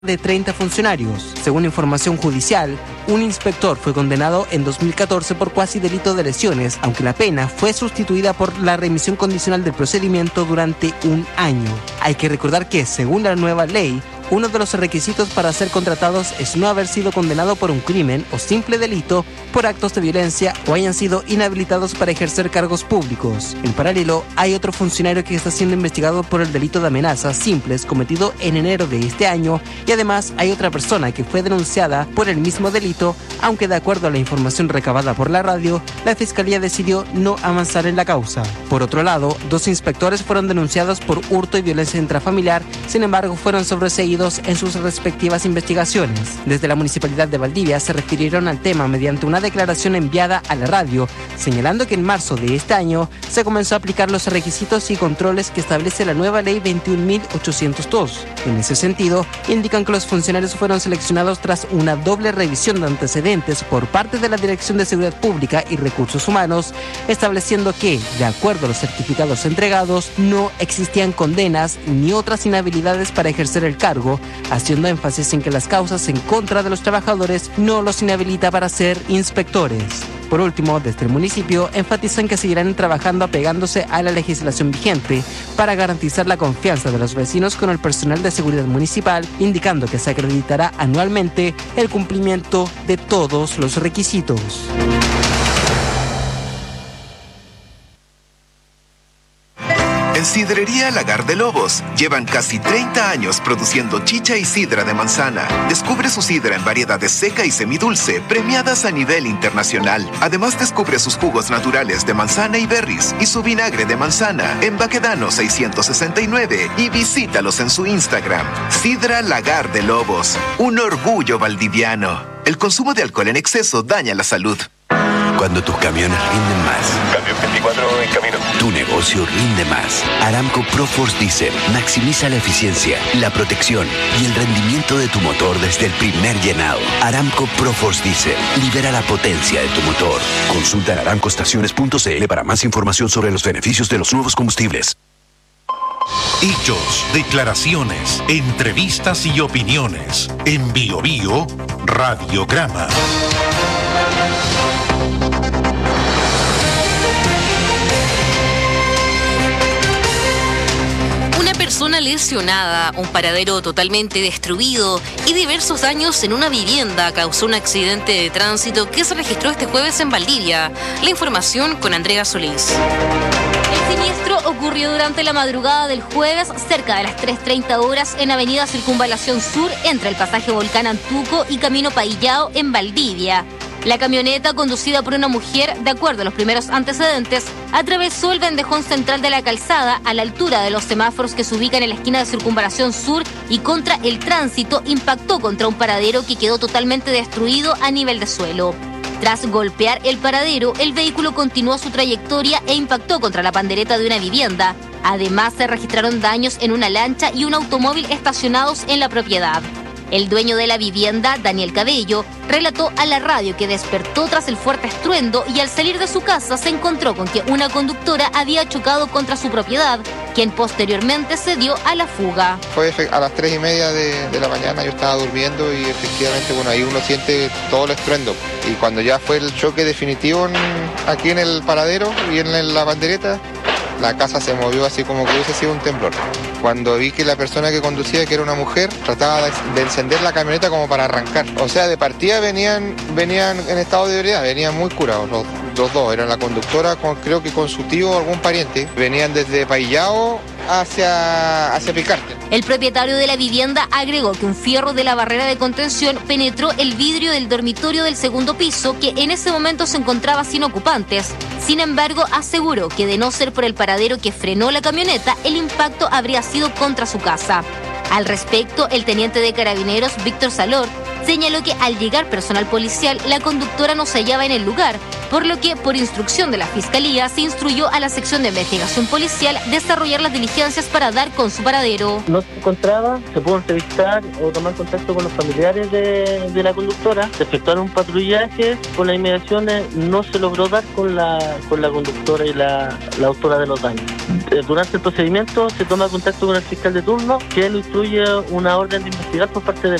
de 30 funcionarios. Según información judicial, un inspector fue condenado en 2014 por cuasi delito de lesiones, aunque la pena fue sustituida por la remisión condicional del procedimiento durante un año. Hay que recordar que, según la nueva ley, uno de los requisitos para ser contratados es no haber sido condenado por un crimen o simple delito por actos de violencia o hayan sido inhabilitados para ejercer cargos públicos. En paralelo, hay otro funcionario que está siendo investigado por el delito de amenazas simples cometido en enero de este año y además hay otra persona que fue denunciada por el mismo delito, aunque de acuerdo a la información recabada por la radio, la Fiscalía decidió no avanzar en la causa. Por otro lado, 2 inspectores fueron denunciados por hurto y violencia intrafamiliar, sin embargo fueron sobreseídos en sus respectivas investigaciones. Desde la Municipalidad de Valdivia se refirieron al tema mediante una declaración enviada a la radio, señalando que en marzo de este año se comenzó a aplicar los requisitos y controles que establece la nueva ley 21.802. En ese sentido, indican que los funcionarios fueron seleccionados tras una doble revisión de antecedentes por parte de la Dirección de Seguridad Pública y Recursos Humanos, estableciendo que, de acuerdo a los certificados entregados, no existían condenas ni otras inhabilidades para ejercer el cargo, haciendo énfasis en que las causas en contra de los trabajadores no los inhabilita para ser inspectores. Por último, desde el municipio enfatizan que seguirán trabajando apegándose a la legislación vigente para garantizar la confianza de los vecinos con el personal de seguridad municipal, indicando que se acreditará anualmente el cumplimiento de todos los requisitos. En Sidrería Lagar de Lobos llevan casi 30 años produciendo chicha y sidra de manzana. Descubre su sidra en variedades seca y semidulce, premiadas a nivel internacional. Además descubre sus jugos naturales de manzana y berries y su vinagre de manzana en Baquedano 669 y visítalos en su Instagram. Sidra Lagar de Lobos, un orgullo valdiviano. El consumo de alcohol en exceso daña la salud. Cuando tus camiones rinden más. Camión 24 en camino. Tu negocio rinde más. Aramco ProForce Diesel maximiza la eficiencia, la protección y el rendimiento de tu motor desde el primer llenado. Aramco ProForce Diesel libera la potencia de tu motor. Consulta en aramcoestaciones.cl para más información sobre los beneficios de los nuevos combustibles. Hechos, declaraciones, entrevistas y opiniones. En Bio Bio, Radiograma. Persona lesionada, un paradero totalmente destruido y diversos daños en una vivienda causó un accidente de tránsito que se registró este jueves en Valdivia. La información con Andrea Solís. El siniestro ocurrió durante la madrugada del jueves, cerca de las 3:30 horas, en Avenida Circunvalación Sur, entre el pasaje Volcán Antuco y Camino Paillao, en Valdivia. La camioneta, conducida por una mujer, de acuerdo a los primeros antecedentes, atravesó el vendejón central de la calzada a la altura de los semáforos que se ubican en la esquina de Circunvalación Sur y contra el tránsito impactó contra un paradero que quedó totalmente destruido a nivel de suelo. Tras golpear el paradero, el vehículo continuó su trayectoria e impactó contra la pandereta de una vivienda. Además, se registraron daños en una lancha y un automóvil estacionados en la propiedad. El dueño de la vivienda, Daniel Cabello, relató a la radio que despertó tras el fuerte estruendo y al salir de su casa se encontró con que una conductora había chocado contra su propiedad, quien posteriormente se dio a la fuga. Fue a las 3:30 de la mañana, yo estaba durmiendo y efectivamente, ahí uno siente todo el estruendo. Y cuando ya fue el choque definitivo aquí en el paradero y en la bandereta, la casa se movió así como que hubiese sido un temblor. Cuando vi que la persona que conducía, que era una mujer, trataba de encender la camioneta como para arrancar. O sea, de partida venían en estado de ebriedad, venían muy curados los dos. Era la conductora, creo que con su tío o algún pariente. Venían desde Paillao hacia Picarte. El propietario de la vivienda agregó que un fierro de la barrera de contención penetró el vidrio del dormitorio del segundo piso, que en ese momento se encontraba sin ocupantes. Sin embargo, aseguró que de no ser por el paradero que frenó la camioneta, el impacto habría sido contra su casa. Al respecto, el teniente de Carabineros, Víctor Salor, señaló que al llegar personal policial, la conductora no se hallaba en el lugar, por lo que, por instrucción de la Fiscalía, se instruyó a la sección de investigación policial desarrollar las diligencias para dar con su paradero. No se encontraba, se pudo entrevistar o tomar contacto con los familiares de la conductora, se efectuaron un patrullaje con las inmediaciones, no se logró dar con la conductora y la autora de los daños. Durante el procedimiento se toma contacto con el fiscal de turno, que él instruye una orden de investigar por parte de